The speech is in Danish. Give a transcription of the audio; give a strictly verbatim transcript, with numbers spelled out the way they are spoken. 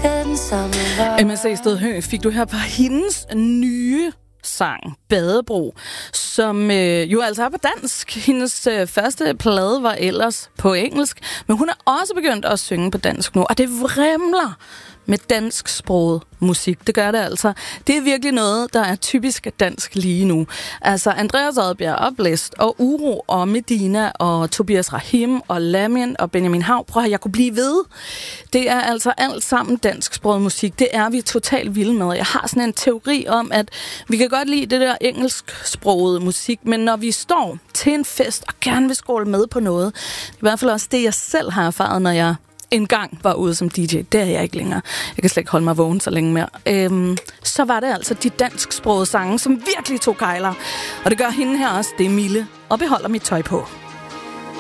M S A Stedhø fik du her på hendes nye sang, Badebro, som øh, jo altså er på dansk. Hendes øh, første plade var ellers på engelsk, men hun er også begyndt at synge på dansk nu, og det vrimler med dansksproget musik. Det gør det altså. Det er virkelig noget, der er typisk dansk lige nu. Altså Andreas Odbjerg og Blæst og Uro og Medina og Tobias Rahim og Lamin og Benjamin Hav. Prøv at jeg kunne blive ved. Det er altså alt sammen dansksproget musik. Det er vi totalt vilde med. Jeg har sådan en teori om, at vi kan godt lide det der engelsksprogede musik, men når vi står til en fest og gerne vil skåle med på noget, i hvert fald også det, jeg selv har erfaret, når jeg en gang var ude som D J. Det er jeg ikke længere. Jeg kan slet ikke holde mig vågen så længe mere. Øhm, så var det altså de dansksprogede sange, som virkelig tog kejler. Og det gør hende her også. Det er Mille og Beholder mit tøj på.